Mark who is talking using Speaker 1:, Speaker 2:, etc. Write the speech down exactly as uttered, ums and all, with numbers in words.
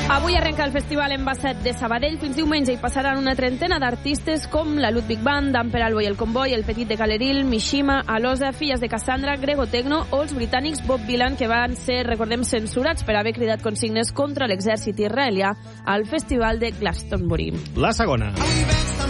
Speaker 1: Avui arrenca el Festival Embasset de Sabadell. Fins diumenge hi passaran una trentena d'artistes com la Ludwig Band, Amper Albo i el Comboi, el Petit de Caleril, Mishima, Alosa, Filles de Cassandra, Grego Tecno o els britànics Bob Dylan, que van ser, recordem, censurats per haver cridat consignes contra l'exèrcit israelià al Festival de Glastonbury.
Speaker 2: La segona.